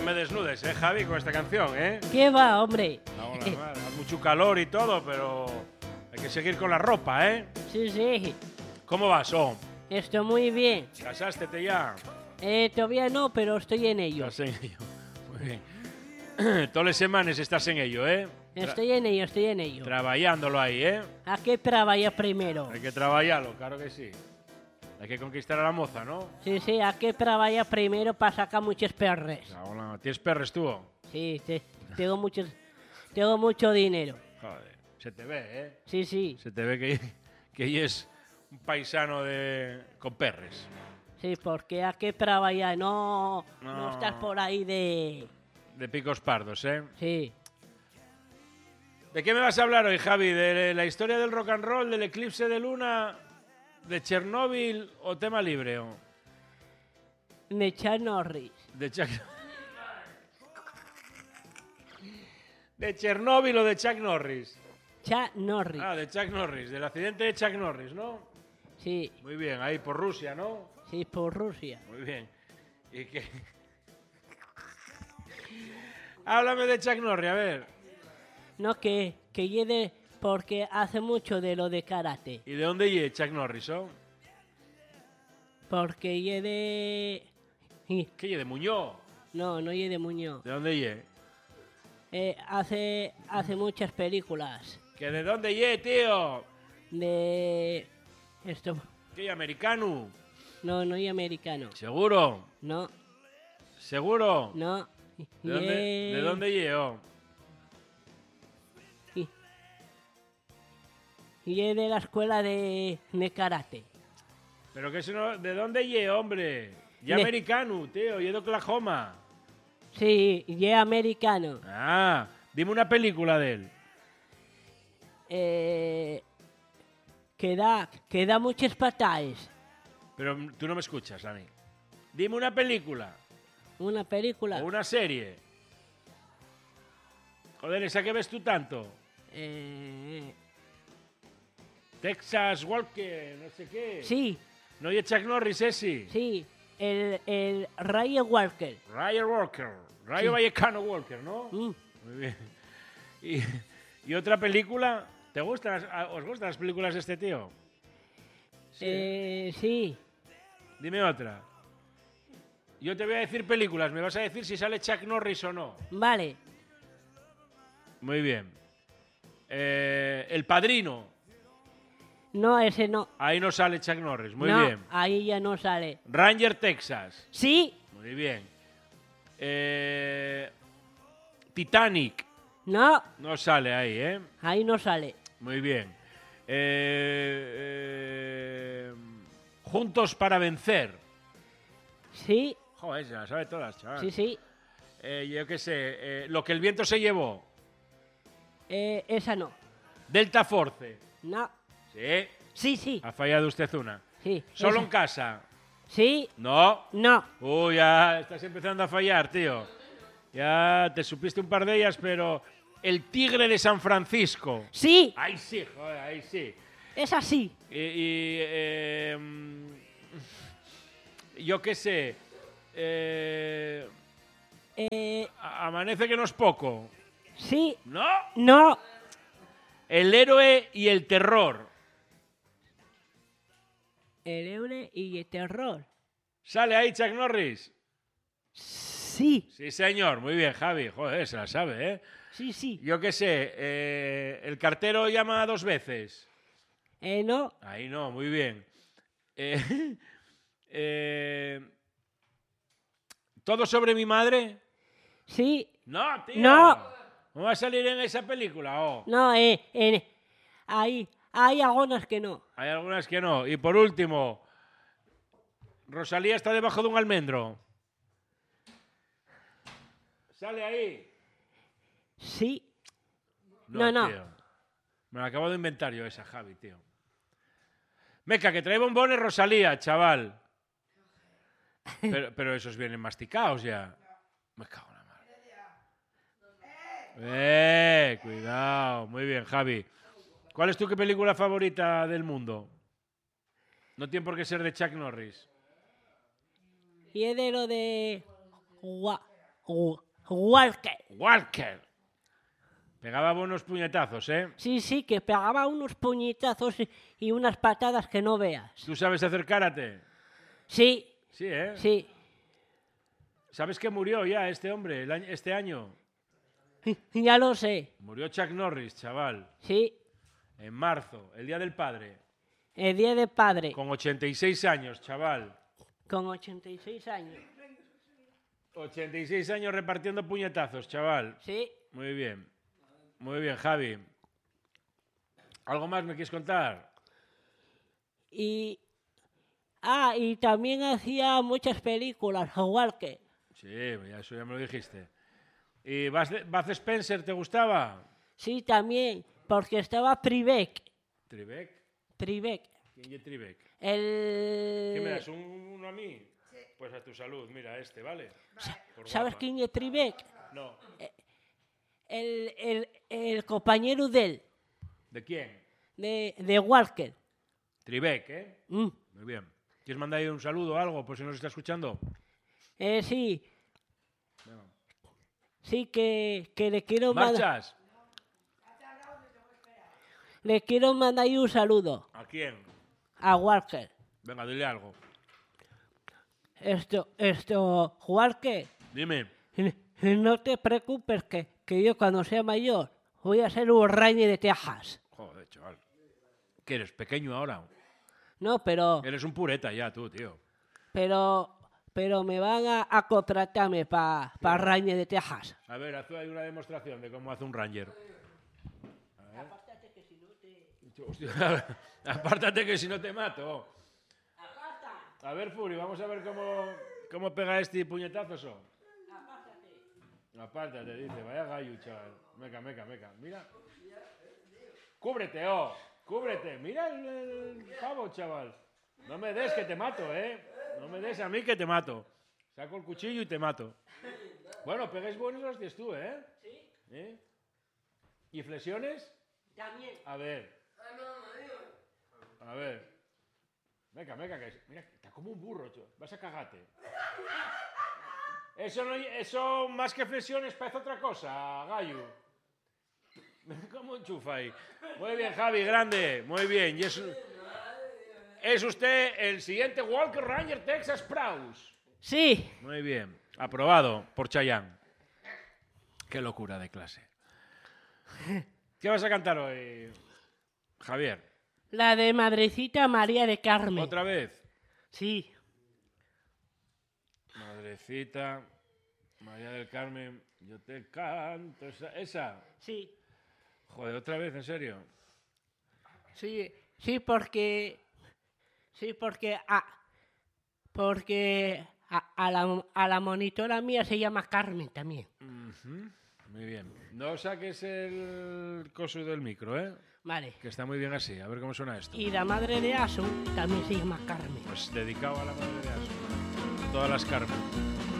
te me desnudes, Javi, con esta canción, ¿Qué va, hombre? Ahora, hace mucho calor y todo, pero hay que seguir con la ropa, Sí, sí. ¿Cómo vas, Estoy muy bien. ¿Casástete ya? Todavía no, pero estoy en ello. Estás en ello. Muy bien. Todas las semanas estás en ello, Estoy en ello. Trabajándolo ahí, ¿A qué trabajar primero? Hay que trabajarlo, claro que sí. Hay que conquistar a la moza, ¿no? Sí, ¿a qué trabajar primero para sacar muchos perres? ¿Tienes perres tú? Sí, tengo mucho dinero. Joder, se te ve, Sí. Se te ve que es un paisano con perres. Sí, porque ¿a qué trabajar? No estás por ahí de picos pardos, Sí. ¿De qué me vas a hablar hoy, Javi? ¿De la historia del rock and roll, del eclipse de luna, de Chernóbil o tema libre? De Chuck Norris. ¿De Chernóbil o de Chuck Norris? Chuck Norris. De Chuck Norris, del accidente de Chuck Norris, ¿no? Sí. Muy bien, ahí por Rusia, ¿no? Sí, por Rusia. Muy bien. ¿Y qué? Háblame de Chuck Norris, a ver. No, que llegue porque hace mucho de lo de karate. ¿Y de dónde llegue Chuck Norris, Porque llegue... ¿Qué llegue de Muñoz? No llegue de Muñoz. ¿De dónde llegue? Hace muchas películas. ¿Que de dónde llegue, tío? De... Esto... ¿Qué americano? No es americano. ¿Seguro? No. ¿Seguro? No. ¿De dónde llegue? Y es de la escuela de karate. Pero que eso no... ¿De dónde llegue, hombre? Ya americano, tío. Y de Oklahoma. Sí, y es americano. Dime una película de él. Que da muchas patadas. Pero tú no me escuchas a mí. Dime una película. ¿Una película? ¿O una serie? Joder, ¿esa que ves tú tanto? Texas Walker, no sé qué. Sí. ¿No oye Chuck Norris ese? Sí, el Ryan Walker. Ryan Walker. Rayo Vallecano Walker, ¿no? Muy bien. ¿Y otra película? ¿Os gustan las películas de este tío? Sí. Dime otra. Yo te voy a decir películas, me vas a decir si sale Chuck Norris o no. Vale. Muy bien. El Padrino. No, ese no. Ahí no sale Chuck Norris, muy no, bien. Ahí ya no sale. Ranger, Texas. Sí. Muy bien. Titanic. No. No sale ahí, Ahí no sale. Muy bien. Juntos para vencer. Sí. Joder, se las sabe todas, chaval. Sí. Yo qué sé. Lo que el viento se llevó. Esa no. Delta Force. No. Sí. Sí. Ha fallado usted una. Sí. Solo esa. en casa. Sí. No. No. Ya estás empezando a fallar, tío. Ya te supiste un par de ellas, pero... El Tigre de San Francisco. Sí. Ahí sí, joder, ahí sí. Es así. Yo qué sé. Amanece que no es poco. Sí. No. El héroe y el terror. El héroe y el terror. ¿Sale ahí Chuck Norris? Sí. Sí, señor. Muy bien, Javi. Joder, se la sabe, Sí. Yo qué sé. El cartero llama 2 veces. No. Ahí no, muy bien. ¿Todo sobre mi madre? Sí. No, tío. No. ¿No va a salir en esa película? No, hay algunas que no. Hay algunas que no. Y por último, Rosalía está debajo de un almendro. ¿Sale ahí? Sí. No. No. Me la acabo de inventar yo esa, Javi, tío. Meca, que trae bombones Rosalía, chaval. Pero esos vienen masticados ya. Me cago en la madre. Cuidado. Muy bien, Javi. ¿Cuál es tu película favorita del mundo? No tiene por qué ser de Chuck Norris. Y es de lo de Walker. Walker. Pegaba buenos puñetazos, ¿eh? Sí, que pegaba unos puñetazos y unas patadas que no veas. ¿Tú sabes hacer karate? Sí, Sí, ¿eh? sí. ¿Sabes que murió ya este hombre este año? Ya lo sé. Murió Chuck Norris, chaval. Sí, En marzo, el Día del Padre. el Día del Padre. Con 86 años, chaval. Con 86 años. 86 años repartiendo puñetazos, chaval. Sí. Muy bien. Muy bien, Javi. ¿Algo más me quieres contar? Y también hacía muchas películas, Walker. Sí, eso ya me lo dijiste. ¿Y Bud Spencer te gustaba? Sí, también, porque estaba Privek. ¿Tribeck? Privek. ¿Quién es Tribeck? El... ¿Qué me das? ¿Uno a mí? Sí. Pues a tu salud, mira, ¿vale? Por ¿Sabes guapa. quién es Privek? No. El compañero de él, ¿De quién? de Walker. Tribeck, ¿eh? Mm. Muy bien. ¿Quieres mandar ahí un saludo o algo, por si nos está escuchando? Sí. No. Sí, que le quiero mandar... ¿Marchas? Le quiero mandar ahí un saludo ¿A quién? a Walker. Venga, dile algo. Walker, Dime. no te preocupes que yo cuando sea mayor voy a ser un Ranger de Texas. Joder, chaval. ¿Qué eres, pequeño ahora? No, pero Eres un pureta ya, tú, tío. me van a contratarme para Ranger de Texas. A ver, haz ahí una demostración de cómo hace un ranger. Hostia, apártate que si no te mato. A ver, Furi, vamos a ver cómo pega este puñetazo. Apártate, dice. Vaya gallo, chaval. Meca. Mira. Cúbrete, cúbrete. Mira el pavo, chaval. No me des que te mato, No me des a mí que te mato. Saco el cuchillo y te mato. Bueno, pegues buenos hostias tú, ¿Sí? ¿Y flexiones? También. A ver. Meca, que mira, está como un burro, tío. Vas a cagarte. Eso más que flexiones parece otra cosa, gallo. ¿Cómo enchufa ahí? Muy bien, Javi, grande. Muy bien. Y es usted el siguiente Walker Ranger Texas Praus. Sí. Muy bien. Aprobado por Chayanne. Qué locura de clase. ¿Qué vas a cantar hoy, Javier? La de Madrecita María de Carmen. ¿Otra vez? Sí. Madrecita María del Carmen, yo te canto. ¿Esa? Sí. Joder, ¿otra vez? ¿En serio? Sí, porque a la monitora mía se llama Carmen también. Muy bien. No saques el coso del micro, Vale. Que está muy bien así. A ver cómo suena esto. Y la madre de Asun también se llama Carmen. Pues dedicado a la madre de Asun. Todas las Carmen.